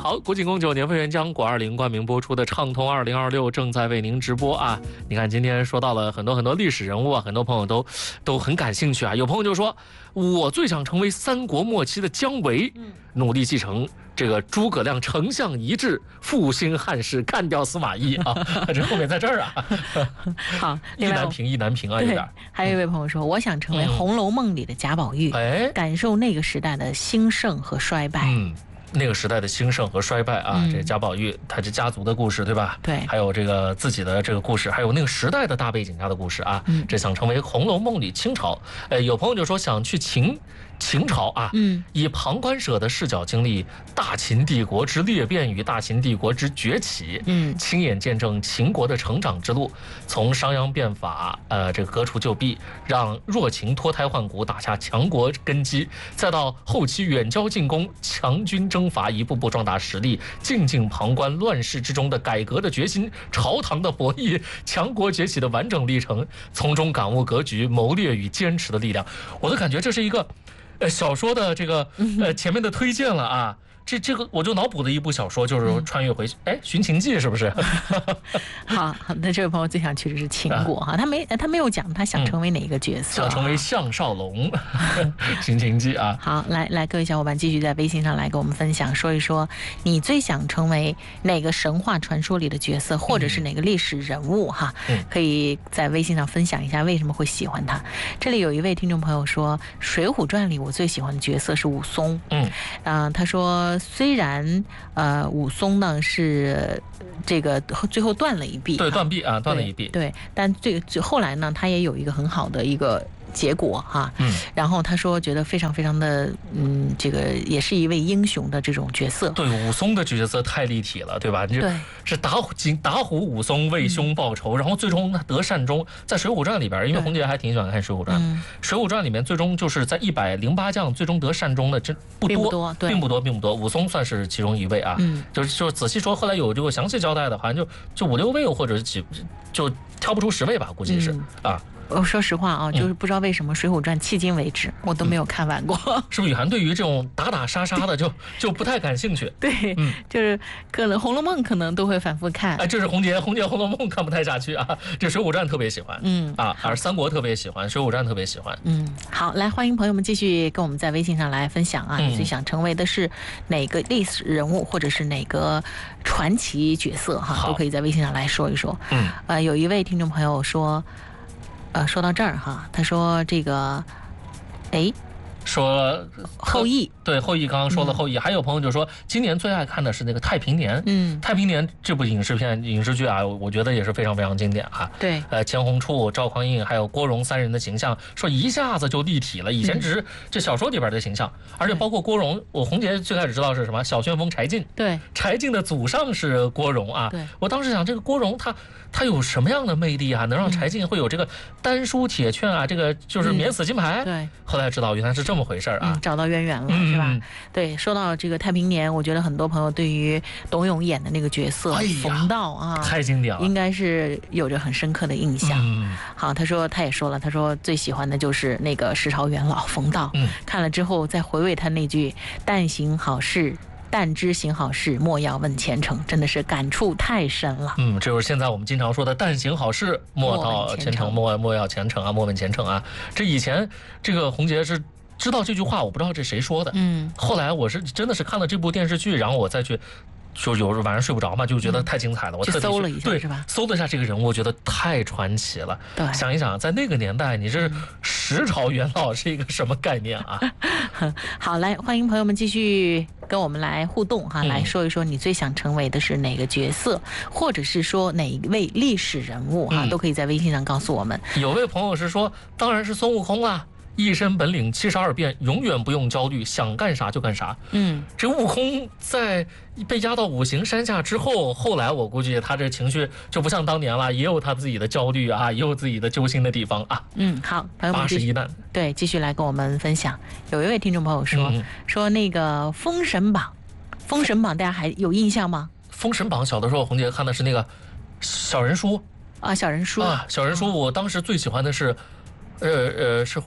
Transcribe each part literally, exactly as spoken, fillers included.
好，国庆宫九年份元江，国二零冠名播出的《畅通二零二六》正在为您直播啊！你看，今天说到了很多很多历史人物啊，很多朋友都都很感兴趣啊。有朋友就说，我最想成为三国末期的姜维，努力继承这个诸葛亮丞相遗志，复兴汉室，干掉司马懿啊！这后面在这儿啊。 好， 意难平，意难平啊，有点。 还有一位朋友说，我想成为《红楼梦》里的贾宝玉，哎，感受那个时代的兴盛和衰败。 嗯。那个时代的兴盛和衰败啊，嗯、这贾宝玉他这家族的故事，对吧？ 对， 还有这个自己的这个故事，还有那个时代的大背景下的故事啊。嗯，这想成为《红楼梦》里清朝，呃，有朋友就说想去秦秦朝啊，嗯，以旁观者的视角经历大秦帝国之裂变与大秦帝国之崛起，嗯，亲眼见证秦国的成长之路，从商鞅变法，呃，这个革除旧弊，让弱秦脱胎换骨，打下强国根基，再到后期远交近攻，强军征伐，一步步壮大实力，静静旁观乱世之中的改革的决心，朝堂的博弈，强国崛起的完整历程，从中感悟格局、谋略与坚持的力量。我都感觉这是一个呃小说的这个呃前面的推荐了啊。这这个我就脑补了一部小说，就是穿越回去，哎，《寻秦记》是不是？ 好，那这位朋友最想去的是秦国哈，他没他没有讲他想成为哪一个角色， 想成为项少龙，《寻秦记》啊。 好，来来，各位小伙伴继续在微信上来跟我们分享，说一说你最想成为哪个神话传说里的角色，或者是哪个历史人物哈？嗯、可以在微信上分享一下为什么会喜欢他。这里有一位听众朋友说，《水浒传》里我最喜欢的角色是武松。嗯，啊、呃，他说。虽然呃武松呢是这个最后断了一臂， 对，断臂啊，断了一臂， 对，但最最后来呢，他也有一个很好的一个结果哈，嗯，然后他说觉得非常非常的，嗯，这个也是一位英雄的这种角色。 对，武松的角色太立体了，对吧？对，是打虎打虎武松为兄报仇，嗯、然后最终得善终。在《水浒传》里边，因为红姐还挺喜欢看《水浒传》，《嗯、水浒传》里面最终就是在一百零八将最终得善终的真不多， 并不多， 并不多，并不多。武松算是其中一位啊，嗯，就是就是仔细说，后来有这个详细交代的，好像就就五六位或者是几，就挑不出十位吧，估计是、嗯、啊。 我说实话啊，就是不知道为什么《水浒传》迄今为止我都没有看完过。 嗯、是不是雨涵对于这种打打杀杀的就就不太感兴趣？ 对，嗯，就是可能《红楼梦》可能都会反复看。 哎，这是红姐，红姐《红楼梦》看不太下去啊，这《水浒传》特别喜欢，嗯啊，而《三国》特别喜欢，《水浒传》特别喜欢。 嗯，好，来欢迎朋友们继续跟我们在微信上来分享啊，你最想成为的是哪个历史人物，或者是哪个传奇角色哈，都可以在微信上来说一说。嗯，呃，有一位听众朋友说。呃，说到这儿哈，他说这个，哎， 说后羿， 对后羿刚刚说了后羿，嗯、还有朋友就说今年最爱看的是那个《太平年》，嗯，《太平年》这部影视片影视剧啊，我觉得也是非常非常经典啊。 对， 呃，钱红处、赵匡胤还有郭荣三人的形象，说一下子就立体了。以前只是这小说里边的形象，嗯、而且包括郭荣，我红姐最开始知道是什么小旋风柴进， 对， 柴进的祖上是郭荣啊。 对， 我当时想这个郭荣他。他有什么样的魅力啊？能让柴进会有这个丹书铁券啊？这个就是免死金牌。 嗯、对， 后来知道原来是这么回事啊、 嗯，找到渊源了、嗯、是吧？对，说到这个太平年，我觉得很多朋友对于董永演的那个角色、哎、冯道啊， 太经典了， 应该是有着很深刻的印象。嗯、好，他说他也说了，他说最喜欢的就是那个史朝元老冯道。嗯，看了之后再回味他那句“但行好事”。但知行好事，莫要问前程，真的是感触太深了。 嗯，这就是现在我们经常说的“但行好事，莫到前程，莫莫要前程啊，莫问前程啊”。这以前这个红杰是知道这句话，我不知道这谁说的。嗯，后来我是真的是看了这部电视剧，然后我再去。就有晚上睡不着嘛，就觉得太精彩了。嗯、我特别搜了一下， 对， 是吧？ 搜了一下这个人物，我觉得太传奇了。 对， 想一想，在那个年代，你这十朝元老是一个什么概念啊？ 好，来欢迎朋友们继续跟我们来互动哈，嗯、来说一说你最想成为的是哪个角色，或者是说哪一位历史人物哈，嗯、都可以在微信上告诉我们。 有位朋友是说，当然是孙悟空啦。一身本领七十二变，永远不用焦虑，想干啥就干啥。嗯，这悟空在被压到五行山下之后，后来我估计他这情绪就不像当年了，也有他自己的焦虑啊，也有自己的揪心的地方啊。 嗯，好，朋友们八十一难， 对，继续来跟我们分享。有一位听众朋友说、嗯、说那个《封神榜》，《封神榜》大家还有印象吗？ 《封神榜》小的时候，红姐看的是那个小人书啊，小人书啊，小人书，我当时最喜欢的是。呃呃，是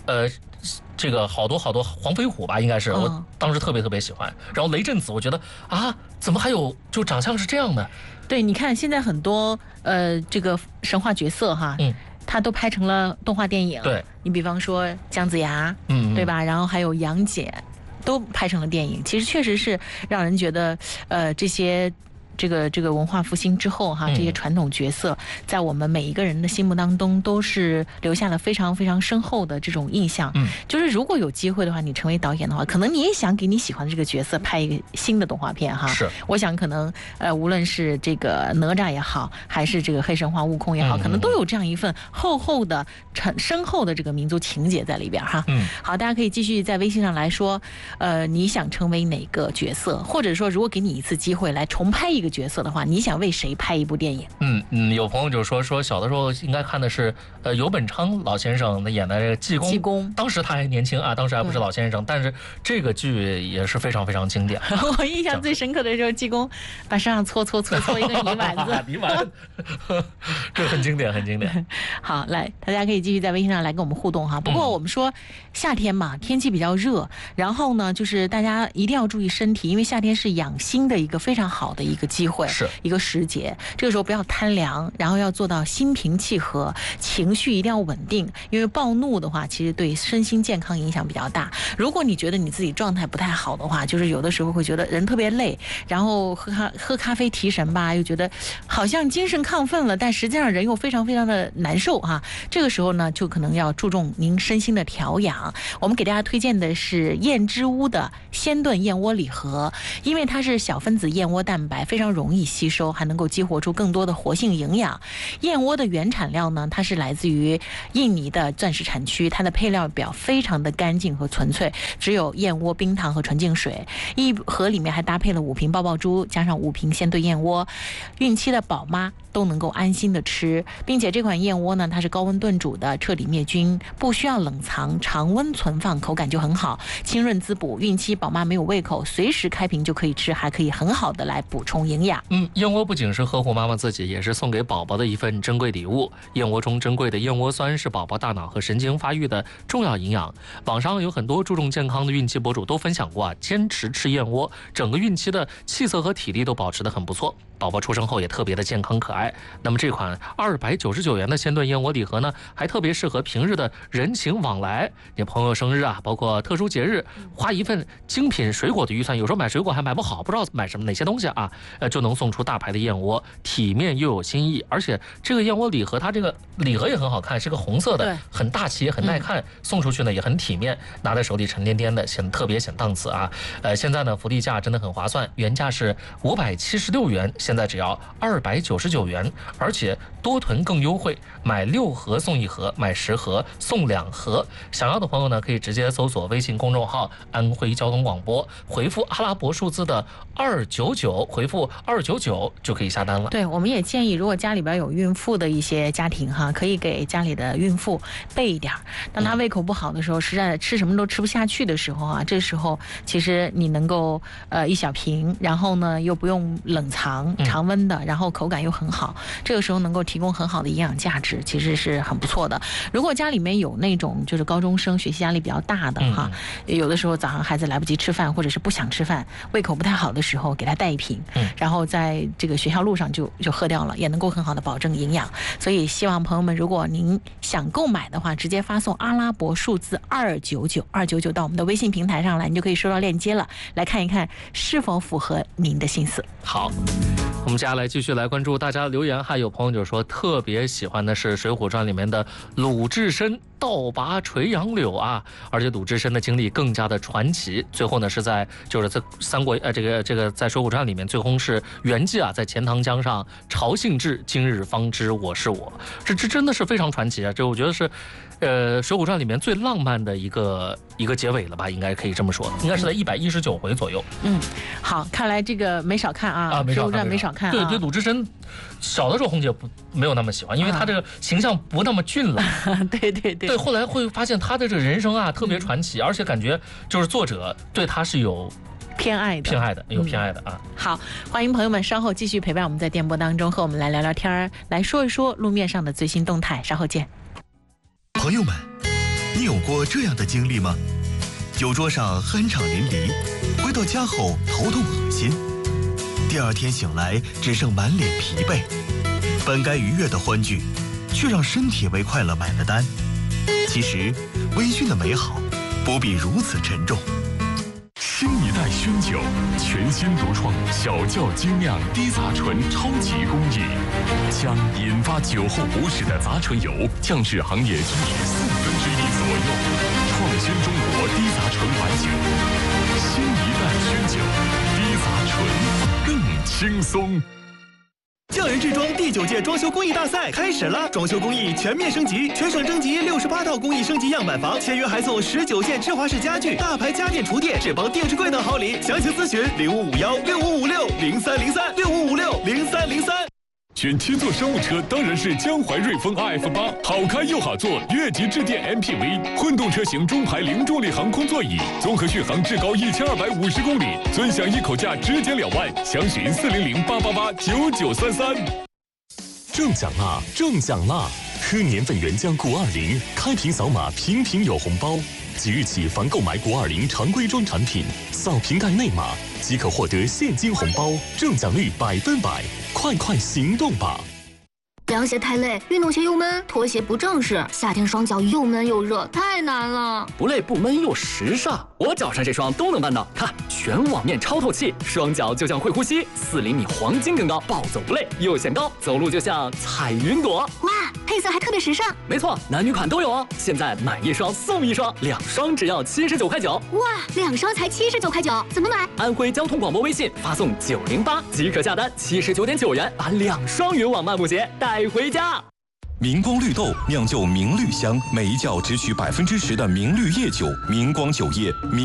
呃。这个好多好多黄飞虎吧，应该是、嗯、我当时特别特别喜欢。然后雷震子，我觉得啊，怎么还有就长相是这样的？ 对，你看现在很多呃这个神话角色哈，嗯，他都拍成了动画电影。 对， 你比方说姜子牙， 嗯， 对吧？然后还有杨戬，都拍成了电影。其实确实是让人觉得，呃，这些。这个这个文化复兴之后哈，这些传统角色在我们每一个人的心目当中都是留下了非常非常深厚的这种印象。嗯，就是如果有机会的话，你成为导演的话，可能你也想给你喜欢的这个角色拍一个新的动画片哈。 是， 我想可能呃，无论是这个哪吒也好，还是这个黑神话悟空也好，可能都有这样一份厚厚的、沉深厚的这个民族情节在里边哈。嗯，好，大家可以继续在微信上来说，呃，你想成为哪个角色，或者说如果给你一次机会来重拍一个角色的话，你想为谁拍一部电影？ 嗯嗯，有朋友就说说小的时候应该看的是呃游本昌老先生演的这个济公。 济公， 当时他还年轻啊，当时还不是老先生，但是这个剧也是非常非常经典。 我印象最深刻的就是济公把身上搓搓搓搓一个泥丸子， 泥丸子，这很经典，很经典。 好，来，大家可以继续在微信上来跟我们互动哈。不过我们说夏天嘛，天气比较热，然后呢，就是大家一定要注意身体，因为夏天是养心的一个非常好的一个机会。 是一个时节，这个时候不要贪凉，然后要做到心平气和，情绪一定要稳定，因为暴怒的话，其实对身心健康影响比较大。如果你觉得你自己状态不太好的话，就是有的时候会觉得人特别累，然后喝咖喝咖啡提神吧，又觉得好像精神亢奋了，但实际上人又非常非常的难受哈。这个时候呢，就可能要注重您身心的调养。我们给大家推荐的是燕之屋的鲜炖燕窝礼盒，因为它是小分子燕窝蛋白，非常容易吸收，还能够激活出更多的活性营养。燕窝的原产料呢，它是来自于印尼的钻石产区，它的配料表非常的干净和纯粹，只有燕窝、冰糖和纯净水。一盒里面还搭配了五瓶爆爆珠，加上五瓶鲜炖燕窝，孕期的宝妈都能够安心的吃，并且这款燕窝呢，它是高温炖煮的，彻底灭菌，不需要冷藏，常温存放，口感就很好，清润滋补。孕期宝妈没有胃口，随时开瓶就可以吃，还可以很好的来补充营养。 嗯，燕窝不仅是呵护妈妈自己，也是送给宝宝的一份珍贵礼物。燕窝中珍贵的燕窝酸是宝宝大脑和神经发育的重要营养。网上有很多注重健康的孕期博主都分享过啊，坚持吃燕窝，整个孕期的气色和体力都保持得很不错。宝宝出生后也特别的健康可爱。那么这款二百九十九元的鲜炖燕窝礼盒呢，还特别适合平日的人情往来，你朋友生日啊，包括特殊节日，花一份精品水果的预算，有时候买水果还买不好，不知道买什么哪些东西啊，呃，就能送出大牌的燕窝，体面又有新意。而且这个燕窝礼盒，它这个礼盒也很好看，是个红色的，很大气，也很耐看，送出去呢也很体面，拿在手里沉甸甸的，显特别显档次啊。呃，现在呢福利价真的很划算，原价是五百七十六元。现在只要二百九十九元，而且多囤更优惠，买六盒送一盒，买十盒送两盒。想要的朋友呢，可以直接搜索微信公众号安徽交通广播，回复阿拉伯数字的二九九，回复二九九就可以下单了。 对，我们也建议，如果家里边有孕妇的一些家庭哈，可以给家里的孕妇备一点，当她胃口不好的时候，实在吃什么都吃不下去的时候啊，这时候其实你能够呃一小瓶，然后呢又不用冷藏。常温的，然后口感又很好，这个时候能够提供很好的营养价值，其实是很不错的。如果家里面有那种就是高中生学习压力比较大的哈，嗯、有的时候早上孩子来不及吃饭，或者是不想吃饭，胃口不太好的时候，给他带一瓶，嗯、然后在这个学校路上就就喝掉了，也能够很好的保证营养。所以希望朋友们，如果您想购买的话，直接发送阿拉伯数字二九九二九九到我们的微信平台上来，你就可以收到链接了，来看一看是否符合您的心思。 好。我们接下来继续来关注大家留言，还有朋友就说特别喜欢的是《水浒传》里面的鲁智深倒拔垂杨柳啊，而且鲁智深的经历更加的传奇。最后呢是在就是在三国呃这个这个在《水浒传》里面，最后是袁济啊在钱塘江上朝兴至，今日方知我是我，这这真的是非常传奇啊！这我觉得是。呃，《水浒传》里面最浪漫的一个一个结尾了吧，应该可以这么说，应该是在一百一十九回左右。 嗯，好，看来这个没少看啊， 啊，没少看， 《水浒传》没少看、啊。 对对，鲁智深小的时候红姐不没有那么喜欢，因为他这个形象不那么俊朗。 对对对。 对，后来会发现他的这个人生啊特别传奇，嗯、而且感觉就是作者对他是有。 偏爱的， 偏爱的，有偏爱的啊、 嗯！好，欢迎朋友们稍后继续陪伴我们在电波当中，和我们来聊聊天儿，来说一说路面上的最新动态。稍后见。 朋友们， 你有过这样的经历吗？酒桌上酣畅淋漓，回到家后头痛恶心，第二天醒来只剩满脸疲惫，本该愉悦的欢聚，却让身体为快乐买了单。其实，微醺的美好不必如此沉重。 新一代熏酒，全新独创小窖精酿低杂醇超级工艺，将引发酒后不适的杂醇油降至行业均值四分之一左右，创新中国低杂醇白酒。新一代熏酒，低杂醇更轻松。 匠人制装第九届装修工艺大赛开始了，装修工艺全面升级，全省征集六十八套工艺升级样板房，签约还送十九件芝华士家具、大牌家电厨电、智邦电视柜等好礼。详情咨询零五五幺六五五六零三零三六五五六零三零三。 选七座商务车当然是江淮瑞风 R F 八，好开又好坐，越级致电 M P V， 混动车型中排零重力航空座椅，综合续航至高一千二百五十公里，尊享一口价直减两万，详询四零零八八八九九三三。中奖啦！中奖啦！喝年份原浆谷二零，开瓶扫码，瓶瓶有红包。即日起，凡购买谷二零常规装产品，扫瓶盖内码即可获得现金红包，中奖率百分百。快快行动吧！ 凉鞋太累，运动鞋又闷，拖鞋不正式，夏天双脚又闷又热，太难了。 不累不闷又时尚，我脚上这双都能办到。看，全网面超透气，双脚就像会呼吸，四厘米黄金更高，暴走不累，又显高，走路就像踩云朵。 哇，配色还特别时尚。 没错，男女款都有哦。现在买一双送一双，两双只要七十九块九。 哇，两双才七十九块九，怎么买？ 安徽交通广播微信发送九零八即可下单，七十九点九元把两双云网漫步鞋带回家。 明光绿豆酿就明绿香，每一窖只取百分之十的明绿叶酒，明光酒业。明